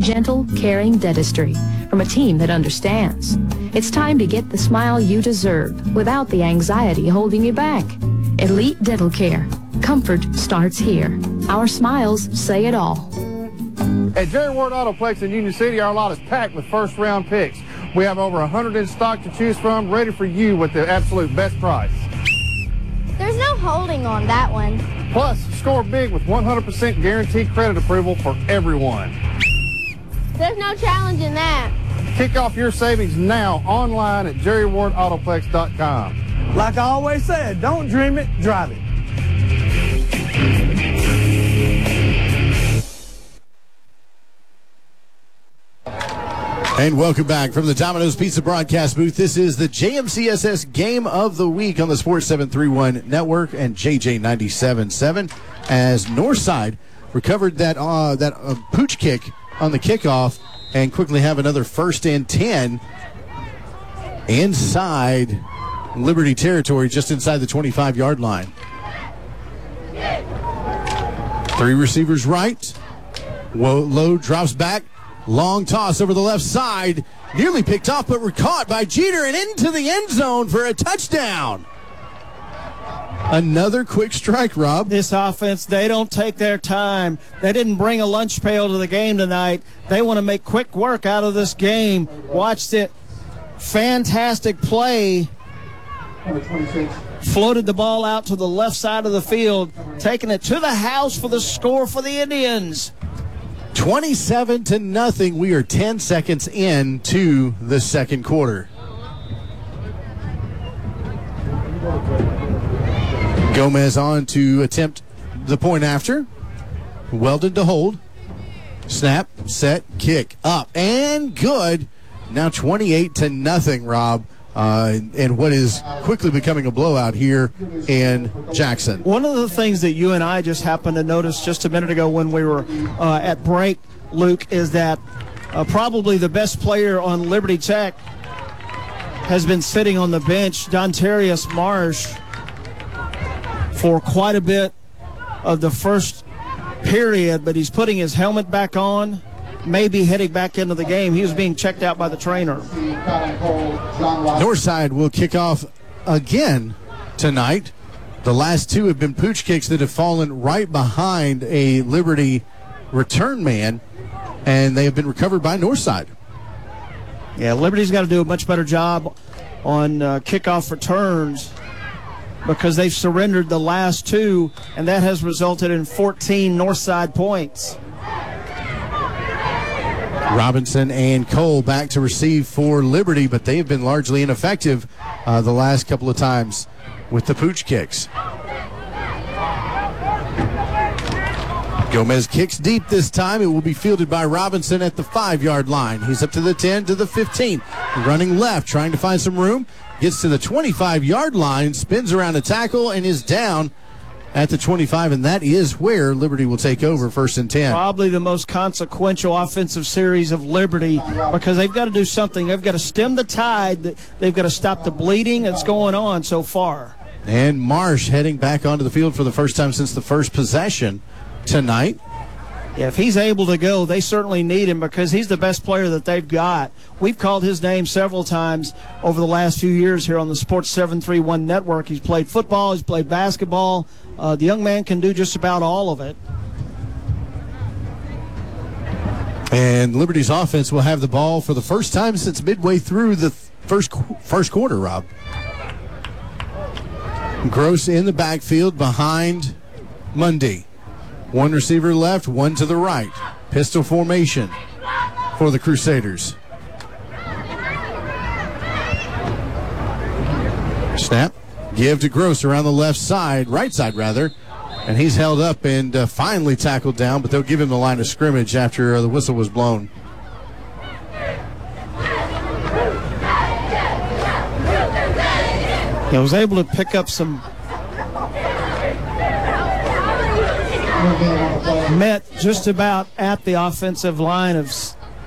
Gentle, caring dentistry from a team that understands. It's time to get the smile you deserve without the anxiety holding you back. Elite Dental Care. Comfort starts here. Our smiles say it all. At Jerry Ward Autoplex in Union City, our lot is packed with first-round picks. We have over 100 in stock to choose from, ready for you with the absolute best price. There's no holding on that one. Plus, score big with 100% guaranteed credit approval for everyone. There's no challenge in that. Kick off your savings now online at jerrywardautoplex.com. Like I always said, don't dream it, drive it. And welcome back from the Domino's Pizza broadcast booth. This is the JMCSS Game of the Week on the Sports 731 Network and JJ 97.7 as Northside recovered that pooch kick on the kickoff and quickly have another 1st and 10 inside Liberty territory, just inside the 25-yard line. 3 receivers right. Low drops back. Long toss over the left side. Nearly picked off, but were caught by Jeter and into the end zone for a touchdown. Another quick strike, Rob. This offense, they don't take their time. They didn't bring a lunch pail to the game tonight. They want to make quick work out of this game. Watched it. Fantastic play. Floated the ball out to the left side of the field, taking it to the house for the score for the Indians. 27-0. We are 10 seconds into the second quarter. Gomez on to attempt the point after. Weldon to hold. Snap, set, kick, up, and good. Now 28-0, Rob. And what is quickly becoming a blowout here in Jackson. One of the things that you and I just happened to notice just a minute ago when we were at break, Luke, is that probably the best player on Liberty Tech has been sitting on the bench, Dontarius Marsh, for quite a bit of the first period, but he's putting his helmet back on, maybe heading back into the game. He was being checked out by the trainer. Northside will kick off again tonight. The last 2 have been pooch kicks that have fallen right behind a Liberty return man, and they have been recovered by Northside. Yeah, Liberty's got to do a much better job on kickoff returns because they've surrendered the last 2, and that has resulted in 14 Northside points. Robinson and Cole back to receive for Liberty, but they have been largely ineffective the last couple of times with the pooch kicks. Gomez kicks deep this time. It will be fielded by Robinson at the 5-yard line. He's up to the 10, to the 15. Running left, trying to find some room. Gets to the 25-yard line, spins around a tackle, and is down at the 25, and that is where Liberty will take over 1st and 10. Probably the most consequential offensive series of Liberty because they've got to do something. They've got to stem the tide. They've got to stop the bleeding that's going on so far. And Marsh heading back onto the field for the first time since the first possession tonight. Yeah, if he's able to go, they certainly need him because he's the best player that they've got. We've called his name several times over the last few years here on the Sports 731 Network. He's played football, he's played basketball. The young man can do just about all of it. And Liberty's offense will have the ball for the first time since midway through the first quarter, Rob. Gross in the backfield behind Mundy. 1 receiver left, 1 to the right. Pistol formation for the Crusaders. Snap. Give to Gross around the left side, right side rather. And he's held up and finally tackled down, but they'll give him the line of scrimmage after the whistle was blown. He was able to pick up some met just about at the offensive line of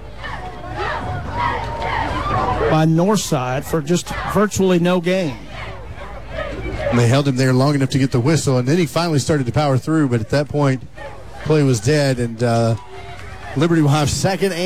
by Northside for just virtually no gain. And they held him there long enough to get the whistle, and then he finally started to power through, but at that point, play was dead, and Liberty will have 2nd and